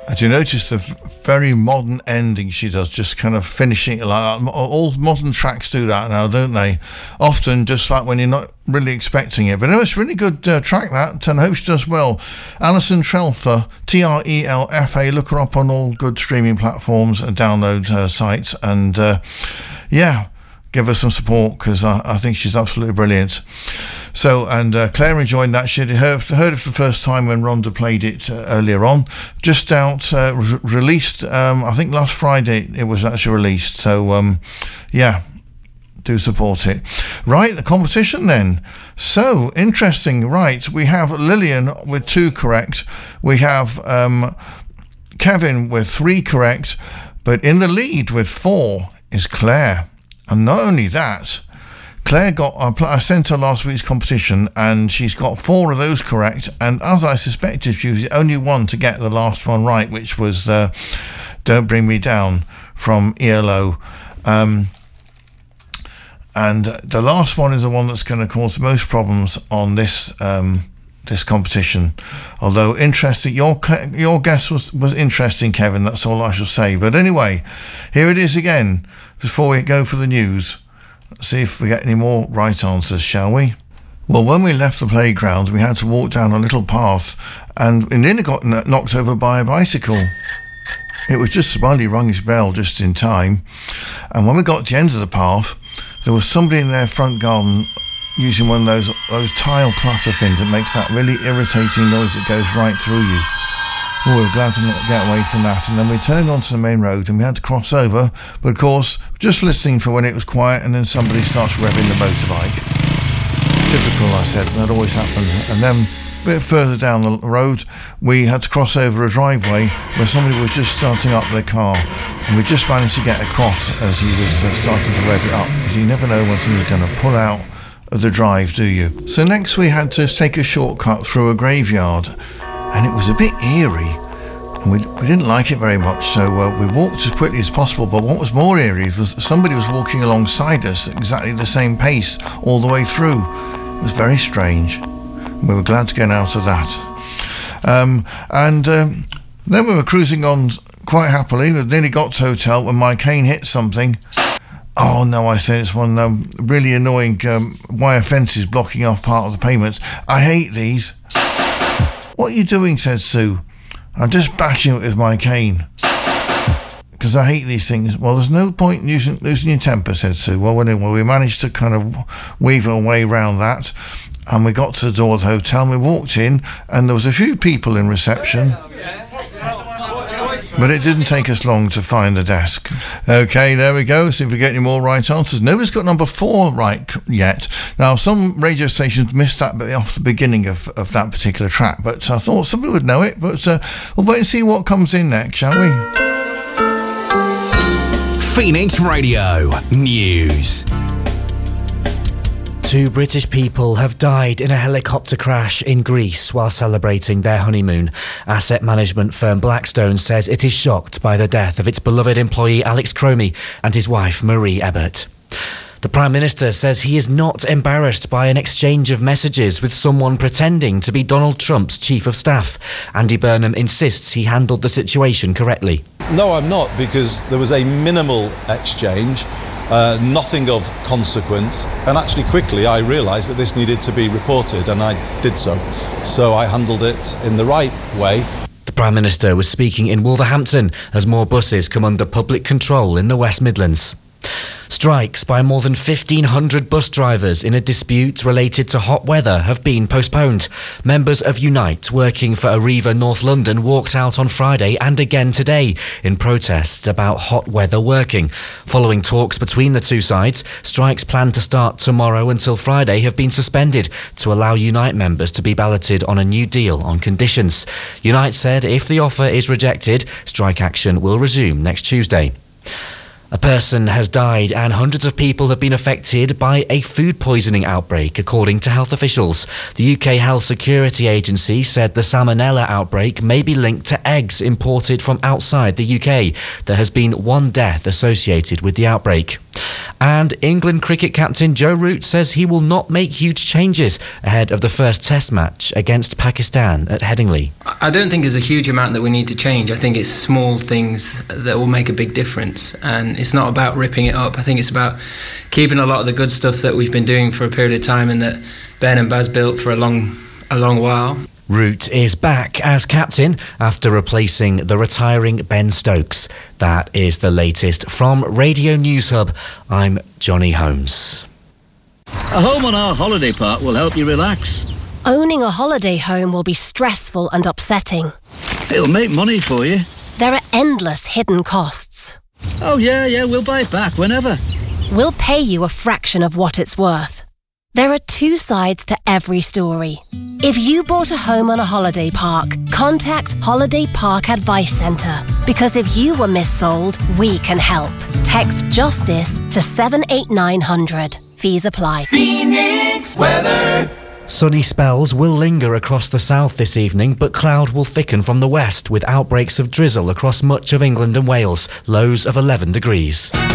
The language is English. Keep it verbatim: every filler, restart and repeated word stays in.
And you notice the very modern ending she does, just kind of finishing it like that. All modern tracks do that now, don't they? Often just like when you're not really expecting it. But no, it's a really good uh, track, that, and I hope she does well. Alison Trelfa, T R E L F A, look her up on all good streaming platforms and download her sites, and uh, yeah, give her some support, because I, I think she's absolutely brilliant. So, and uh, Claire enjoyed that. She heard, heard it for the first time when Rhonda played it uh, earlier on. Just out, uh, re- released, um, I think last Friday it was actually released. So, um, yeah, do support it. Right, the competition then. So, interesting. Right, we have Lillian with two correct. We have um, Kevin with three correct. But in the lead with four is Claire. And not only that, Claire got, I sent her last week's competition, and she's got four of those correct, and as I suspected, she was the only one to get the last one right, which was uh, Don't Bring Me Down from E L O. Um, and the last one is the one that's going to cause most problems on this um, this competition. Although interesting, your your guess was, was interesting, Kevin, that's all I shall say. But anyway, here it is again, before we go for the news. Let's see if we get any more right answers, shall we? Well, when we left the playground, we had to walk down a little path, and we nearly got knocked over by a bicycle. It was just somebody rung his bell just in time, and when we got to the end of the path, there was somebody in their front garden using one of those those tile clatter things that makes that really irritating noise that goes right through you. Oh, we were glad to not get away from that. And then we turned onto the main road and we had to cross over. But of course, just listening for when it was quiet, and then somebody starts revving the motorbike. Typical, I said, that always happened. And then a bit further down the road, we had to cross over a driveway where somebody was just starting up their car. And we just managed to get across as he was uh, starting to rev it up, because you never know when somebody's going to pull out of the drive, do you? So next we had to take a shortcut through a graveyard. And it was a bit eerie, and we, we didn't like it very much, so uh, we walked as quickly as possible. But what was more eerie was somebody was walking alongside us at exactly the same pace all the way through. It was very strange. We were glad to get out of that. Um, and um, then we were cruising on quite happily. We nearly got to the hotel when my cane hit something. Oh no, I said, it's one um, really annoying um, wire fences blocking off part of the pavements. I hate these. What are you doing, said Sue. I'm just bashing it with my cane, because I hate these things. Well, there's no point in using, losing your temper, said Sue. Well, anyway, we managed to kind of weave our way around that, and we got to the door of the hotel, and we walked in, and there was a few people in reception. But it didn't take us long to find the desk. Okay, there we go. See if we get any more right answers. Nobody's got number four right yet. Now, some radio stations missed that bit off the beginning of, of that particular track, but I thought somebody would know it. But uh, we'll wait and see what comes in next, shall we? Phoenix Radio News. Two British people have died in a helicopter crash in Greece while celebrating their honeymoon. Asset management firm Blackstone says it is shocked by the death of its beloved employee Alex Cromie and his wife Marie Ebert. The Prime Minister says he is not embarrassed by an exchange of messages with someone pretending to be Donald Trump's chief of staff. Andy Burnham insists he handled the situation correctly. No, I'm not, because there was a minimal exchange. Uh, nothing of consequence, and actually quickly I realised that this needed to be reported, and I did so. So I handled it in the right way. The Prime Minister was speaking in Wolverhampton as more buses come under public control in the West Midlands. Strikes by more than fifteen hundred bus drivers in a dispute related to hot weather have been postponed. Members of Unite, working for Arriva North London, walked out on Friday and again today in protest about hot weather working. Following talks between the two sides, strikes planned to start tomorrow until Friday have been suspended to allow Unite members to be balloted on a new deal on conditions. Unite said if the offer is rejected, strike action will resume next Tuesday. A person has died and hundreds of people have been affected by a food poisoning outbreak, according to health officials. The U K Health Security Agency said the Salmonella outbreak may be linked to eggs imported from outside the U K. There has been one death associated with the outbreak. And England cricket captain Joe Root says he will not make huge changes ahead of the first test match against Pakistan at Headingley. I don't think there's a huge amount that we need to change. I think it's small things that will make a big difference, and it's not about ripping it up. I think it's about keeping a lot of the good stuff that we've been doing for a period of time and that Ben and Baz built for a long, a long while. Root is back as captain after replacing the retiring Ben Stokes. That is the latest from Radio News Hub. I'm Johnny Holmes. A home on our holiday park will help you relax. Owning a holiday home will be stressful and upsetting. It'll make money for you. There are endless hidden costs. Oh yeah, yeah, we'll buy it back whenever. We'll pay you a fraction of what it's worth. There are two sides to every story. If you bought a home on a holiday park, contact Holiday Park Advice Centre. Because if you were missold, we can help. Text JUSTICE to seven eight nine hundred. Fees apply. Phoenix weather. Sunny spells will linger across the south this evening, but cloud will thicken from the west with outbreaks of drizzle across much of England and Wales, lows of eleven degrees.